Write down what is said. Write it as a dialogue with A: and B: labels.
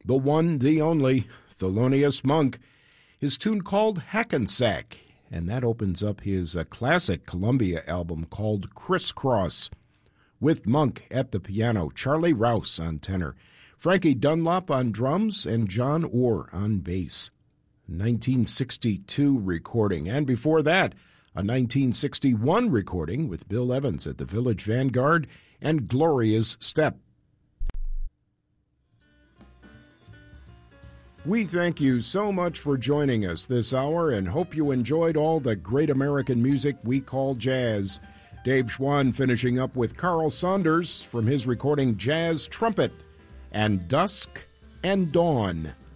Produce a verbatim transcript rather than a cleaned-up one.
A: the one, the only, Thelonious Monk, his tune called Hackensack, and that opens up his uh, classic Columbia album called Crisscross, with Monk at the piano, Charlie Rouse on tenor, Frankie Dunlop on drums, and John Orr on bass. nineteen sixty-two recording, and before that, a nineteen sixty-one recording with Bill Evans at the Village Vanguard and Gloria's Step. We thank you so much for joining us this hour and hope you enjoyed all the great American music we call jazz. Dave Schwann finishing up with Carl Saunders from his recording Jazz Trumpet and Dusk and Dawn.